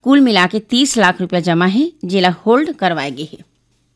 कुल मिला के 30 लाख रुपया जमा है, जेला होल्ड करवाए गए है।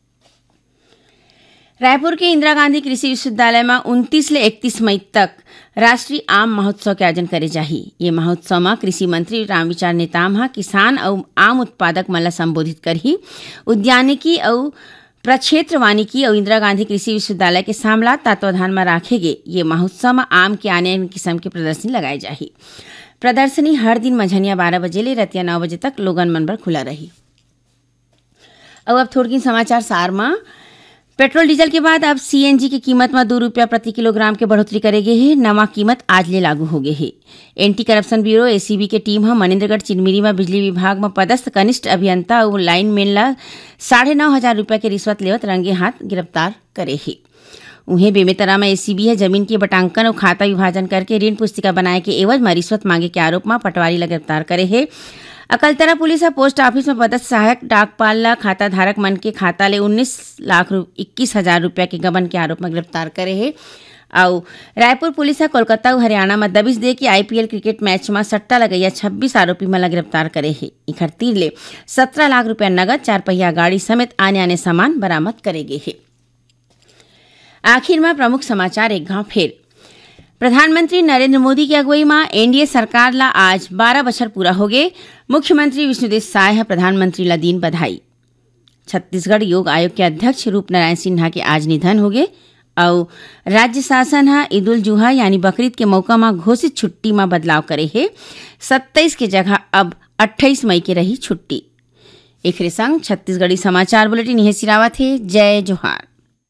रायपुर के इंदिरा गांधी कृषि विश्वविद्यालय में 29 ले 31 मई तक राष्ट्रीय आम महोत्सव के आयोजन करे जाही। ये महोत्सव में कृषि मंत्री रामविचार नेताम किसान और आम उत्पादक मन ला संबोधित करही। उद्यानिकी और प्रक्षेत्र वानिकी और इंदिरा गांधी कृषि विश्वविद्यालय के सामला तत्वाधान में राखे गए ये महोत्सव में आम के आने किस्म के प्रदर्शनी लगाई जाही। प्रदर्शनी हर दिन मंझनिया 12 बजे ले रतिया 9 बजे तक लोगन मन बर खुला रही। और अब थोड़ी समाचार सार में पेट्रोल डीजल के बाद अब सीएनजी की कीमत में 2 रुपया प्रति किलोग्राम के बढ़ोतरी करे गए है। नवा कीमत आज ले लागू हो गए है। एंटी करप्शन ब्यूरो एसीबी के टीम मनेन्द्रगढ़ चिनमिरी में बिजली विभाग में पदस्थ कनिष्ठ अभियंता और लाइनमैन ला 9,500 रुपया के रिश्वत लेवत रंगे हाथ गिरफ्तार करे है। उन्हें बेमेतरा में एसीबी है जमीन के बटांकन और खाता विभाजन करके ऋण पुस्तिका बनाए के एवज में रिश्वत मांगे के आरोप में पटवारी ला गिरफ्तार करे है। अकलतरा पुलिस पोस्ट ऑफिस में पदस्थ सहायक डाकपाल ला खाता धारक मन के खाता ले 19,21,000 रुपया के गबन के आरोप में गिरफ्तार करे है। और रायपुर पुलिस कोलकाता और हरियाणा में दबिश दे के आईपीएल क्रिकेट मैच में सट्टा लगैया 26 आरोपी मन ला गिरफ्तार करे है। इखर तीर ले 17 लाख रुपया नगद 4 पहिया गाड़ी समेत आने सामान बरामद करे गए है। आखिर में प्रमुख समाचार एक गांव फेर। प्रधानमंत्री नरेंद्र मोदी की अगुवाई में एनडीए सरकार ला आज 12 बछर पूरा हो गए। मुख्यमंत्री विष्णुदेव साय प्रधानमंत्री ला दीन बधाई। छत्तीसगढ़ योग आयोग के अध्यक्ष रूप नारायण सिन्हा के आज निधन हो गए। और राज्य शासन ईद उल जुहा यानी बकरीद के मौका में घोषित छुट्टी में बदलाव करे है। 27 के जगह अब 28 मई के रही छुट्टी। एक संग छत्तीसगढ़ी समाचार बुलेटिन यह सिरावत है। जय जोहार।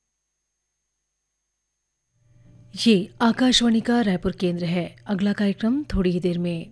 ये आकाशवाणी का रायपुर केंद्र है। अगला कार्यक्रम थोड़ी ही देर में।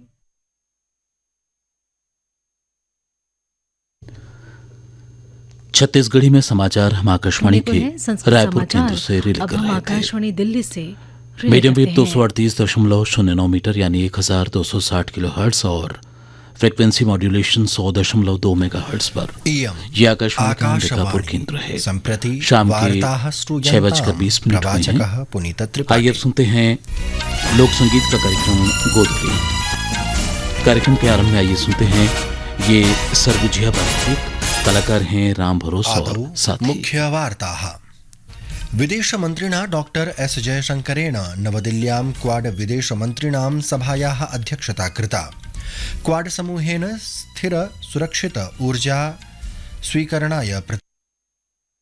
छत्तीसगढ़ी में समाचार हम आकाशवाणी के रायपुर केंद्र से रिले कर रहे थे। आकाशवाणी दिल्ली से मीडियम वेव 238.0 मीटर यानी 1260 किलोहर्ट्ज और फ्रीक्वेंसी मॉड्यूलेशन 100.2 मेगाहर्ट्ज पर यह आकाशवाणी का अंबिकापुर केंद्र है। शाम के 6:20 हैं। आइए अब सुनते हैं लोक संगीत का कार्यक्रम गोधरी। कार्यक्रम के आरंभ में आइए सुनते हैं ये सरगुजिया बातचीत। कलाकार हैं राम भरोसा और साथी। मुख्य वार्ताः। विदेशमन्त्रिणा डॉक्टर एस जयशंकरेण नवदिल्ल्यां क्वाड विदेशमन्त्रिणां सभायाः अध्यक्षता कृता। क्वाड समूहेन स्थिर सुरक्षित ऊर्जा स्वीकरणाय